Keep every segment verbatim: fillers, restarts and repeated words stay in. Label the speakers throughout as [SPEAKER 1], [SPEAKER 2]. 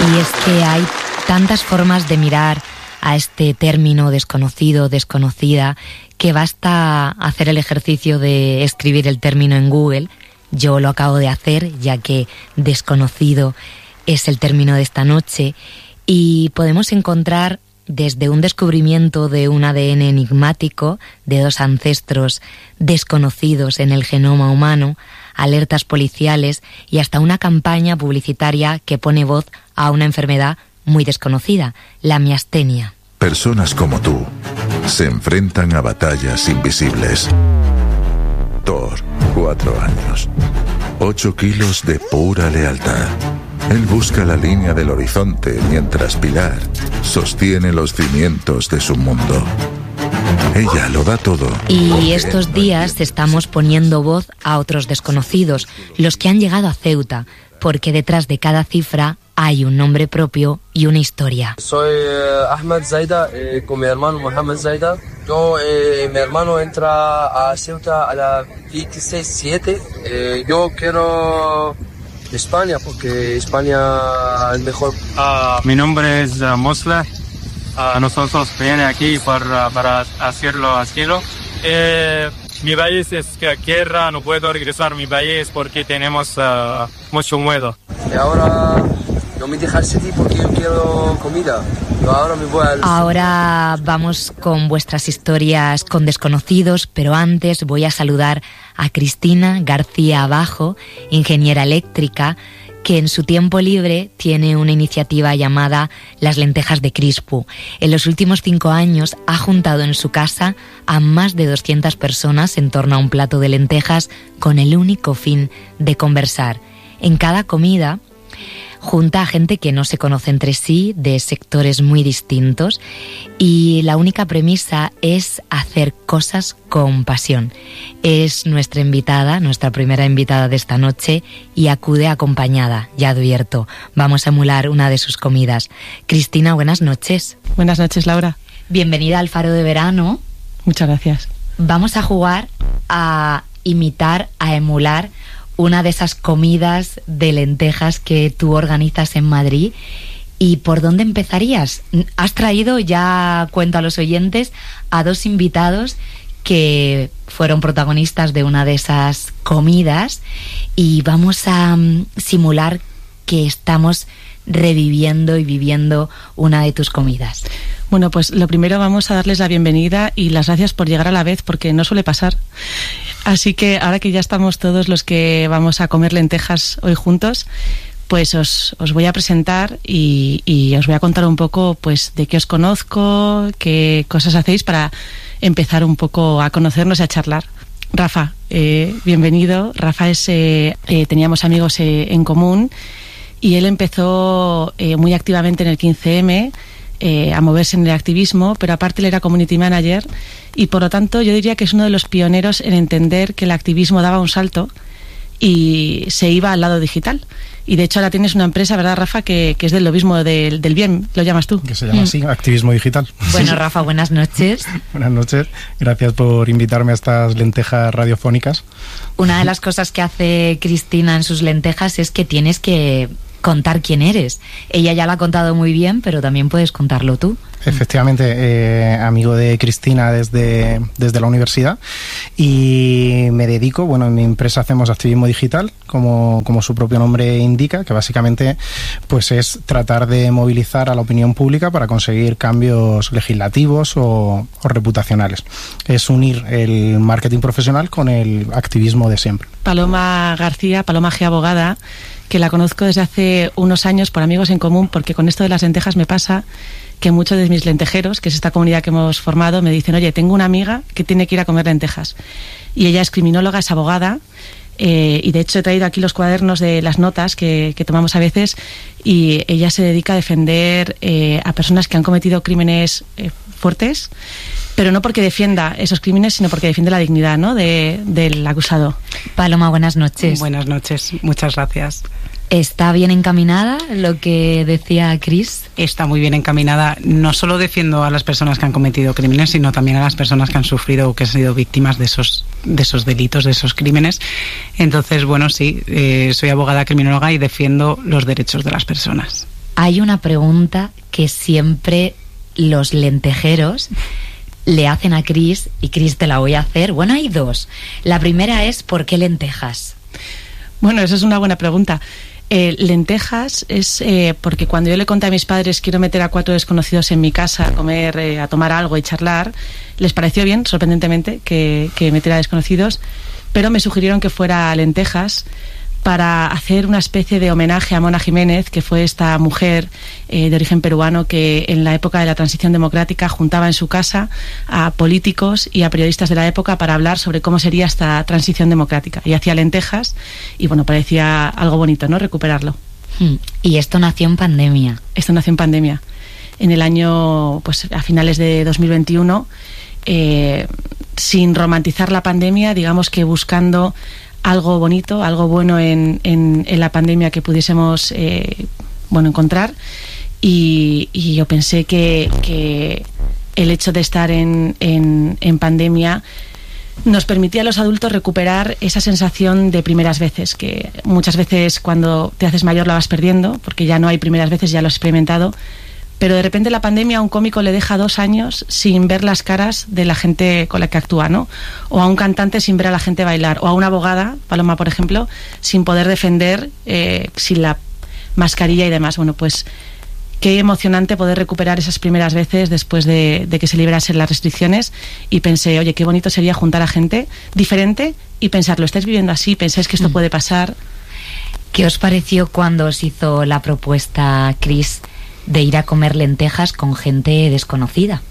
[SPEAKER 1] Y es que hay tantas formas de mirar a este término desconocido, desconocida, que basta hacer el ejercicio de escribir el término en Google. Yo lo acabo de hacer, ya que desconocido es el término de esta noche, y podemos encontrar desde un descubrimiento de un A D N enigmático de dos ancestros desconocidos en el genoma humano, alertas policiales y hasta una campaña publicitaria que pone voz a una enfermedad muy desconocida, la miastenia.
[SPEAKER 2] Personas como tú se enfrentan a batallas invisibles. Thor, cuatro años. Ocho kilos de pura lealtad. Él busca la línea del horizonte mientras Pilar sostiene los cimientos de su mundo. Ella lo da todo.
[SPEAKER 1] Y estos días estamos poniendo voz a otros desconocidos, los que han llegado a Ceuta, porque detrás de cada cifra hay un nombre propio y una historia.
[SPEAKER 3] Soy eh, Ahmed Zaida, eh, con mi hermano Mohamed Zaida. Yo, eh, mi hermano entra a Ceuta a la veintiséis siete. Eh, yo quiero España porque España es el mejor.
[SPEAKER 4] Uh, mi nombre es uh, Mosla. Uh, nosotros viene aquí para, para hacerlo asilo. Eh, mi país es que guerra, no puedo regresar a mi país porque tenemos uh, mucho miedo.
[SPEAKER 3] Y ahora no me dejas seguir porque yo quiero comida. Yo ahora me voy a...
[SPEAKER 1] Ahora vamos con vuestras historias con desconocidos, pero antes voy a saludar a Cristina García Abajo, ingeniera eléctrica, que en su tiempo libre tiene una iniciativa llamada Las Lentejas de Crispu. En los últimos cinco años ha juntado en su casa a más de doscientas personas en torno a un plato de lentejas con el único fin de conversar. En cada comida junta a gente que no se conoce entre sí, de sectores muy distintos, y la única premisa es hacer cosas con pasión. Es nuestra invitada, nuestra primera invitada de esta noche, y acude acompañada, ya advierto. Vamos a emular una de sus comidas. Cristina, buenas noches.
[SPEAKER 5] Buenas noches, Laura.
[SPEAKER 1] Bienvenida al Faro de Verano.
[SPEAKER 5] Muchas gracias.
[SPEAKER 1] Vamos a jugar a imitar, a emular una de esas comidas de lentejas que tú organizas en Madrid. ¿Y por dónde empezarías? Has traído, ya cuento a los oyentes, a dos invitados que fueron protagonistas de una de esas comidas, y vamos a um, simular que estamos reviviendo y viviendo una de tus comidas.
[SPEAKER 5] Bueno, pues lo primero, vamos a darles la bienvenida y las gracias por llegar a la vez, porque no suele pasar. Así que ahora que ya estamos todos los que vamos a comer lentejas hoy juntos, pues os, os voy a presentar y, y os voy a contar un poco pues de qué os conozco, qué cosas hacéis, para empezar un poco a conocernos y a charlar. Rafa, eh, bienvenido. Rafa es, eh, eh, teníamos amigos eh, en común, y él empezó eh, muy activamente en el quince eme, eh, a moverse en el activismo, pero aparte él era community manager, y por lo tanto yo diría que es uno de los pioneros en entender que el activismo daba un salto y se iba al lado digital. Y de hecho ahora tienes una empresa, ¿verdad, Rafa?, que, que es del lobismo del, del bien, lo llamas tú.
[SPEAKER 6] Que se llama así,
[SPEAKER 1] mm.
[SPEAKER 6] Activismo Digital.
[SPEAKER 1] Bueno, Rafa, buenas noches.
[SPEAKER 6] Buenas noches, gracias por invitarme a estas lentejas radiofónicas.
[SPEAKER 1] Una de las cosas que hace Cristina en sus lentejas es que tienes que contar quién eres. Ella ya lo ha contado muy bien, pero también puedes contarlo tú.
[SPEAKER 6] Efectivamente, eh, amigo de Cristina desde, desde la universidad, y me dedico, bueno, en mi empresa hacemos activismo digital, como, como su propio nombre indica, que básicamente pues es tratar de movilizar a la opinión pública para conseguir cambios legislativos o, o reputacionales. Es unir el marketing profesional con el activismo de siempre.
[SPEAKER 5] Paloma García, Paloma G. Abogada, que la conozco desde hace unos años por amigos en común, porque con esto de las lentejas me pasa que muchos de mis lentejeros, que es esta comunidad que hemos formado, me dicen: oye, tengo una amiga que tiene que ir a comer lentejas. Y ella es criminóloga, es abogada, eh, y de hecho he traído aquí los cuadernos de las notas que, que tomamos a veces, y ella se dedica a defender eh, a personas que han cometido crímenes eh, fuertes, pero no porque defienda esos crímenes, sino porque defiende la dignidad, ¿no?, de, del acusado.
[SPEAKER 1] Paloma, buenas noches.
[SPEAKER 7] Buenas noches, muchas gracias.
[SPEAKER 1] ¿Está bien encaminada lo que decía Cris?
[SPEAKER 7] Está muy bien encaminada. No solo defiendo a las personas que han cometido crímenes, sino también a las personas que han sufrido o que han sido víctimas de esos, de esos delitos, de esos crímenes. Entonces, bueno, sí, eh, soy abogada criminóloga y defiendo los derechos de las personas.
[SPEAKER 1] Hay una pregunta que siempre los lentejeros le hacen a Cris, y Cris, te la voy a hacer. Bueno, hay dos. La primera es, ¿por qué lentejas?
[SPEAKER 5] Bueno, esa es una buena pregunta. Eh, lentejas es eh, porque cuando yo le conté a mis padres quiero meter a cuatro desconocidos en mi casa a comer, eh, a tomar algo y charlar, les pareció bien, sorprendentemente, que, que metiera desconocidos, pero me sugirieron que fuera lentejas para hacer una especie de homenaje a Mona Jiménez, que fue esta mujer eh, de origen peruano que en la época de la transición democrática juntaba en su casa a políticos y a periodistas de la época para hablar sobre cómo sería esta transición democrática. Y hacía lentejas y, bueno, parecía algo bonito, ¿no?, recuperarlo.
[SPEAKER 1] Y esto nació en pandemia.
[SPEAKER 5] Esto nació en pandemia. En el año, pues a finales de dos mil veintiuno, eh, sin romantizar la pandemia, digamos que buscando algo bonito, algo bueno en, en, en la pandemia que pudiésemos eh, bueno, encontrar, y, y yo pensé que, que el hecho de estar en, en, en pandemia nos permitía a los adultos recuperar esa sensación de primeras veces, que muchas veces cuando te haces mayor la vas perdiendo, porque ya no hay primeras veces, ya lo has experimentado. Pero de repente la pandemia a un cómico le deja dos años sin ver las caras de la gente con la que actúa, ¿no? O a un cantante sin ver a la gente bailar, o a una abogada, Paloma por ejemplo, sin poder defender, eh, sin la mascarilla y demás. Bueno, pues qué emocionante poder recuperar esas primeras veces después de, de que se liberasen las restricciones, y pensé, oye, qué bonito sería juntar a gente diferente y pensar, ¿lo estáis viviendo así? ¿Pensáis que esto puede pasar?
[SPEAKER 1] ¿Qué os pareció cuando os hizo la propuesta, Cris, de ir a comer lentejas con gente desconocida?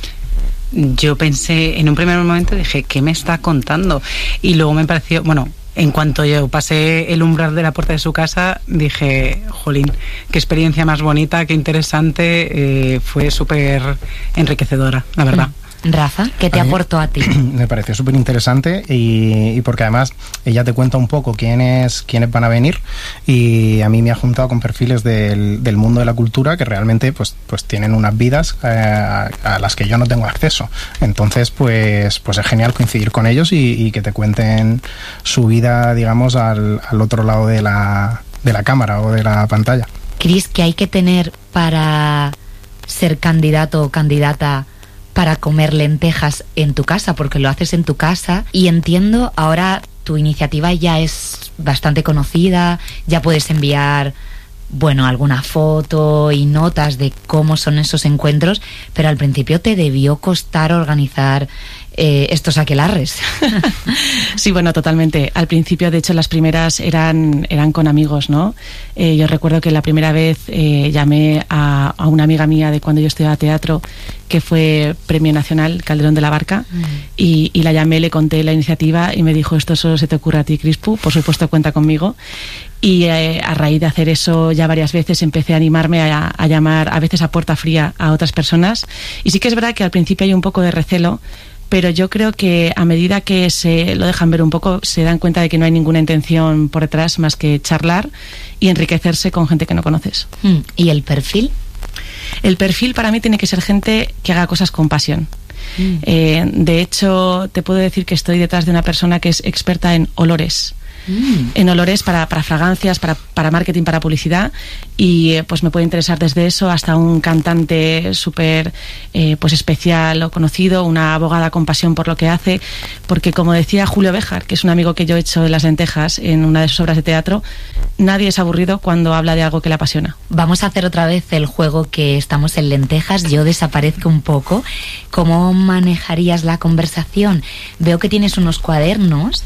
[SPEAKER 7] Yo pensé, en un primer momento dije, ¿qué me está contando? Y luego me pareció, bueno, en cuanto yo pasé el umbral de la puerta de su casa, dije, jolín, qué experiencia más bonita, qué interesante, eh, fue súper enriquecedora, la verdad.
[SPEAKER 1] Mm. Rafa, ¿qué te
[SPEAKER 6] a
[SPEAKER 1] aportó a ti?
[SPEAKER 6] Me pareció súper interesante y, y porque además ella te cuenta un poco quiénes, quiénes van a venir, y a mí me ha juntado con perfiles del, del mundo de la cultura que realmente pues, pues tienen unas vidas eh, a, a las que yo no tengo acceso. Entonces pues, pues es genial coincidir con ellos y, y que te cuenten su vida, digamos, al, al otro lado de la, de la cámara o de la pantalla.
[SPEAKER 1] Cris, ¿qué hay que tener para ser candidato o candidata para comer lentejas en tu casa? Porque lo haces en tu casa, y entiendo, ahora tu iniciativa ya es bastante conocida, ya puedes enviar, bueno, alguna foto y notas de cómo son esos encuentros, pero al principio te debió costar organizar eh, estos aquelarres.
[SPEAKER 5] Sí, bueno, totalmente. Al principio, de hecho, las primeras eran, eran con amigos, ¿no? Eh, yo recuerdo que la primera vez eh, llamé a, a una amiga mía de cuando yo estudiaba teatro, que fue Premio Nacional Calderón de la Barca, mm. y, y la llamé, le conté la iniciativa y me dijo, esto solo se te ocurre a ti, Crispu, por supuesto cuenta conmigo. Y eh, a raíz de hacer eso ya varias veces empecé a animarme a, a llamar a veces a puerta fría a otras personas, y sí que es verdad que al principio hay un poco de recelo, pero yo creo que a medida que se lo dejan ver un poco, se dan cuenta de que no hay ninguna intención por detrás más que charlar y enriquecerse con gente que no conoces.
[SPEAKER 1] ¿Y el perfil?
[SPEAKER 5] El perfil para mí tiene que ser gente que haga cosas con pasión. Mm. Eh, de hecho, te puedo decir que estoy detrás de una persona que es experta en olores. Mm. En olores para, para fragancias, para, para marketing, para publicidad, y eh, pues me puede interesar desde eso hasta un cantante súper eh, pues especial o conocido, una abogada con pasión por lo que hace, porque como decía Julio Béjar, que es un amigo que yo he hecho en Las Lentejas en una de sus obras de teatro, nadie es aburrido cuando habla de algo que le apasiona.
[SPEAKER 1] Vamos a hacer otra vez el juego que estamos en lentejas, yo desaparezco un poco. ¿Cómo manejarías la conversación? Veo que tienes unos cuadernos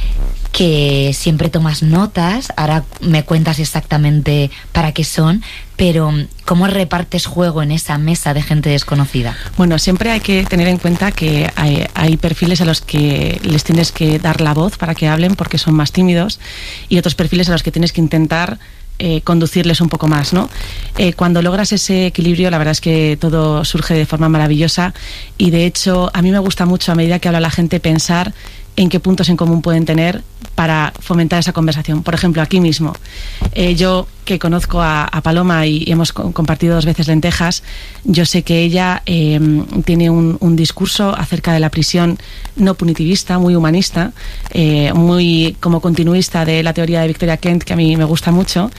[SPEAKER 1] que siempre tomas notas, ahora me cuentas exactamente para qué son, pero ¿cómo repartes juego en esa mesa de gente desconocida?
[SPEAKER 5] Bueno, siempre hay que tener en cuenta que hay, hay perfiles a los que les tienes que dar la voz para que hablen porque son más tímidos, y otros perfiles a los que tienes que intentar Eh, conducirles un poco más, ¿no? Eh, cuando logras ese equilibrio, la verdad es que todo surge de forma maravillosa, y de hecho a mí me gusta mucho, a medida que habla la gente, pensar en qué puntos en común pueden tener para fomentar esa conversación. Por ejemplo, aquí mismo, eh, yo que conozco a, a Paloma y, y hemos co- compartido dos veces lentejas, yo sé que ella eh, tiene un, un discurso acerca de la prisión no punitivista, muy humanista, eh, muy como continuista de la teoría de Victoria Kent, que a mí me gusta mucho,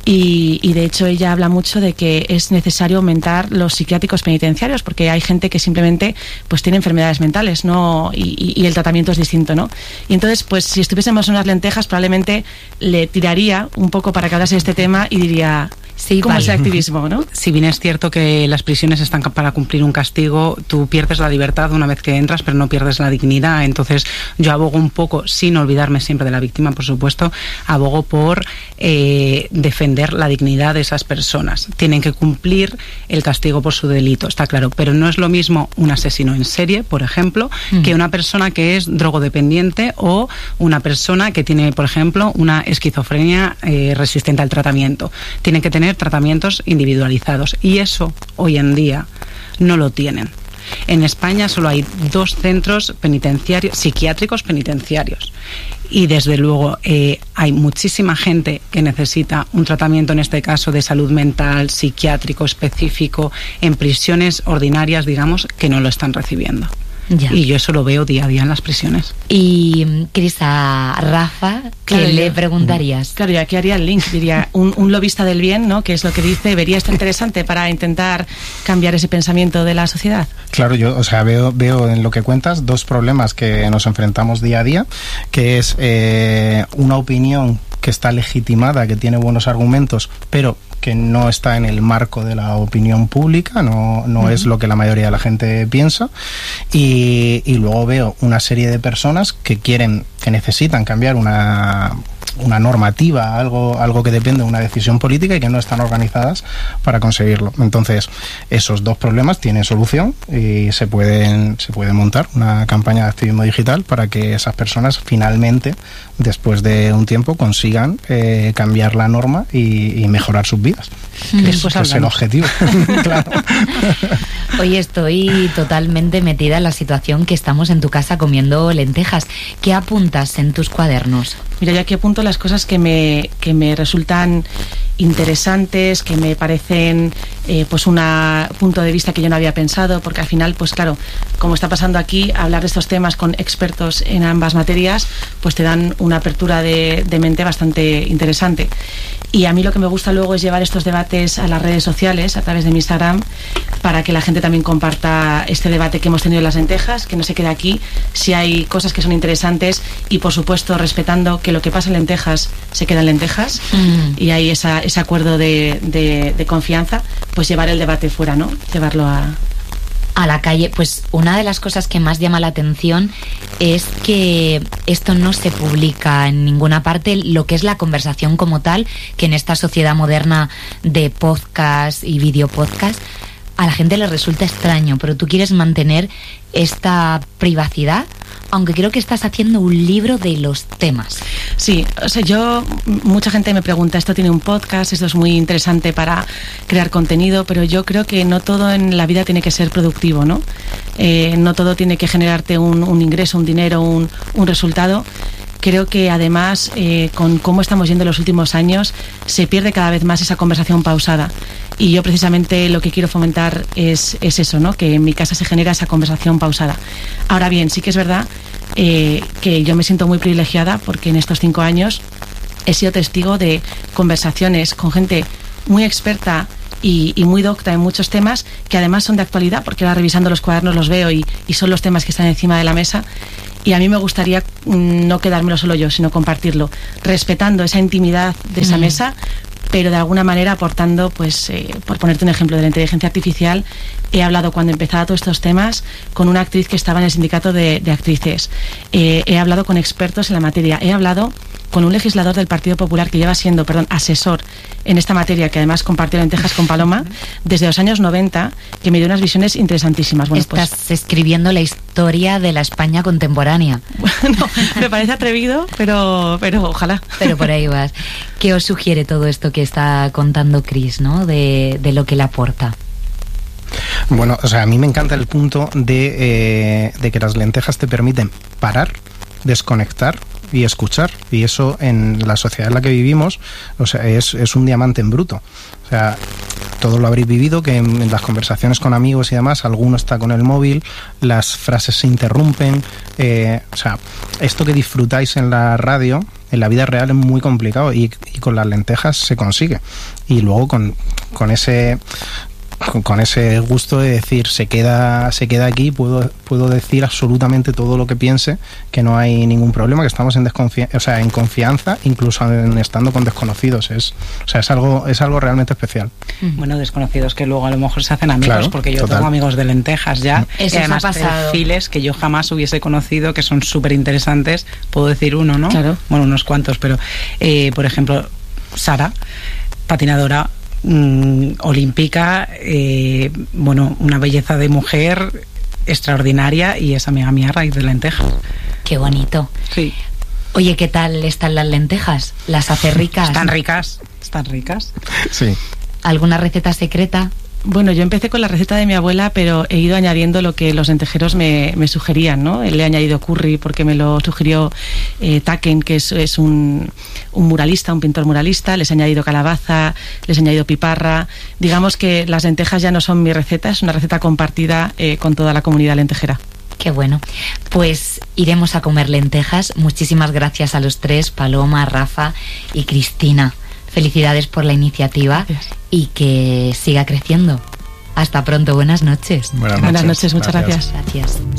[SPEAKER 5] Y, y de hecho ella habla mucho de que es necesario aumentar los psiquiátricos penitenciarios porque hay gente que simplemente pues tiene enfermedades mentales, ¿no? Y, y, y el tratamiento es distinto, ¿no? Y entonces, pues si estuviésemos en unas lentejas, probablemente le tiraría un poco para que hablase de este tema y diría... Sí, como vale. Ese activismo, ¿no?
[SPEAKER 7] Si bien es cierto que las prisiones están para cumplir un castigo, tú pierdes la libertad una vez que entras, pero no pierdes la dignidad. Entonces yo abogo un poco, sin olvidarme siempre de la víctima, por supuesto, abogo por eh, defender la dignidad de esas personas. Tienen que cumplir el castigo por su delito, está claro, pero no es lo mismo un asesino en serie, por ejemplo, mm. que una persona que es drogodependiente o una persona que tiene, por ejemplo, una esquizofrenia eh, resistente al tratamiento. Tienen que tener tratamientos individualizados y eso hoy en día no lo tienen. En España solo hay dos centros penitenciarios, psiquiátricos penitenciarios y desde luego eh, hay muchísima gente que necesita un tratamiento, en este caso de salud mental, psiquiátrico específico, en prisiones ordinarias, digamos, que no lo están recibiendo. Ya. Y yo eso lo veo día a día en las prisiones.
[SPEAKER 1] Y, Cris, a Rafa, ¿qué claro, le yo, preguntarías?
[SPEAKER 5] Claro, yo aquí haría el link, diría, un, un lobista del bien, ¿no? Que es lo que dice, vería esto interesante para intentar cambiar ese pensamiento de la sociedad.
[SPEAKER 6] Claro, yo, o sea, veo, veo en lo que cuentas dos problemas que nos enfrentamos día a día, que es eh, una opinión que está legitimada, que tiene buenos argumentos, pero que no está en el marco de la opinión pública, no, no uh-huh. es lo que la mayoría de la gente piensa, y, y luego veo una serie de personas que quieren, que necesitan cambiar una, una normativa, algo, algo que depende de una decisión política y que no están organizadas para conseguirlo. Entonces, esos dos problemas tienen solución y se pueden, se puede montar una campaña de activismo digital para que esas personas finalmente, después de un tiempo, consigan eh, cambiar la norma y, y mejorar sus vidas. Que es, que es el objetivo. Claro.
[SPEAKER 1] Oye, estoy totalmente metida en la situación que estamos en tu casa comiendo lentejas. ¿Qué apuntas en tus cuadernos?
[SPEAKER 5] Mira, yo aquí apunto las cosas que me, que me resultan interesantes, que me parecen eh, pues un punto de vista que yo no había pensado, porque al final, pues claro, como está pasando aquí, hablar de estos temas con expertos en ambas materias, pues te dan una apertura de, de mente bastante interesante. Y a mí lo que me gusta luego es llevar estos debates a las redes sociales, a través de mi Instagram, para que la gente también comparta este debate que hemos tenido en las lentejas, que no se quede aquí, si hay cosas que son interesantes y, por supuesto, respetando que lo que pasa en lentejas se queda en lentejas, mm. y hay esa, ese acuerdo de, de, de confianza, pues llevar el debate fuera, ¿no? Llevarlo a...
[SPEAKER 1] a la calle. Pues una de las cosas que más llama la atención es que esto no se publica en ninguna parte, lo que es la conversación como tal, que en esta sociedad moderna de podcast y videopodcast a la gente le resulta extraño, pero tú quieres mantener esta privacidad, aunque creo que estás haciendo un libro de los temas.
[SPEAKER 5] Sí, o sea, yo, mucha gente me pregunta, esto tiene un podcast, esto es muy interesante para crear contenido, pero yo creo que no todo en la vida tiene que ser productivo, ¿no? Eh, no todo tiene que generarte un, un ingreso, un dinero, un, un resultado. Creo que además, eh, con cómo estamos yendo en los últimos años, se pierde cada vez más esa conversación pausada. Y yo precisamente lo que quiero fomentar es, es eso, ¿no? Que en mi casa se genera esa conversación pausada. Ahora bien, sí que es verdad eh, que yo me siento muy privilegiada porque en estos cinco años he sido testigo de conversaciones con gente muy experta y, y muy docta en muchos temas que además son de actualidad, porque ahora revisando los cuadernos los veo y, y son los temas que están encima de la mesa. Y a mí me gustaría no quedármelo solo yo, sino compartirlo, respetando esa intimidad de esa mm. mesa, pero de alguna manera aportando, pues, eh, por ponerte un ejemplo de la inteligencia artificial, he hablado cuando empezaba todos estos temas con una actriz que estaba en el sindicato de, de actrices, eh, he hablado con expertos en la materia, he hablado con un legislador del Partido Popular que lleva siendo, perdón, asesor en esta materia, que además compartió lentejas con Paloma, desde los años noventa, que me dio unas visiones interesantísimas. Bueno,
[SPEAKER 1] Estás
[SPEAKER 5] pues,
[SPEAKER 1] escribiendo la historia de la España contemporánea.
[SPEAKER 5] Bueno, me parece atrevido, pero, pero ojalá.
[SPEAKER 1] Pero por ahí vas. ¿Qué os sugiere todo esto que está contando Cris, ¿no? De, de lo que le aporta.
[SPEAKER 6] Bueno, o sea, a mí me encanta el punto de, eh, de que las lentejas te permiten parar, desconectar y escuchar, y eso en la sociedad en la que vivimos, o sea, es, es un diamante en bruto. O sea, todos lo habréis vivido, que en, en las conversaciones con amigos y demás, alguno está con el móvil, las frases se interrumpen, eh, o sea, esto que disfrutáis en la radio, en la vida real es muy complicado y, y con las lentejas se consigue. Y luego con, con ese... Con, con ese gusto de decir se queda se queda aquí, puedo puedo decir absolutamente todo lo que piense, que no hay ningún problema, que estamos en desconfianza, o sea, en confianza, incluso en estando con desconocidos. Es, o sea, es algo es algo realmente especial.
[SPEAKER 7] Bueno, desconocidos que luego a lo mejor se hacen amigos, claro, porque yo total. tengo amigos de lentejas ya,
[SPEAKER 1] eso
[SPEAKER 7] y además
[SPEAKER 1] ha pasado.
[SPEAKER 7] perfiles que yo jamás hubiese conocido, que son súper interesantes. Puedo decir uno, ¿no?
[SPEAKER 5] Claro.
[SPEAKER 7] Bueno, unos cuantos, pero eh, por ejemplo, Sara, patinadora Mm, olímpica, eh, bueno, una belleza de mujer extraordinaria, y es amiga mía a raíz de lentejas.
[SPEAKER 1] Qué bonito.
[SPEAKER 7] Sí.
[SPEAKER 1] Oye, ¿qué tal están las lentejas? ¿Las hace ricas?
[SPEAKER 7] Están ricas, están ricas.
[SPEAKER 6] Sí.
[SPEAKER 1] ¿Alguna receta secreta?
[SPEAKER 5] Bueno, yo empecé con la receta de mi abuela, pero he ido añadiendo lo que los lentejeros me, me sugerían, ¿no? Le he añadido curry porque me lo sugirió eh, Taken, que es, es un, un muralista, un pintor muralista. Les he añadido calabaza, les he añadido piparra. Digamos que las lentejas ya no son mi receta, es una receta compartida eh, con toda la comunidad lentejera.
[SPEAKER 1] Qué bueno. Pues iremos a comer lentejas. Muchísimas gracias a los tres, Paloma, Rafa y Cristina. Felicidades por la iniciativa. Gracias. Y que siga creciendo. Hasta pronto, buenas noches.
[SPEAKER 6] Buenas noches,
[SPEAKER 5] buenas noches muchas gracias.
[SPEAKER 1] Gracias.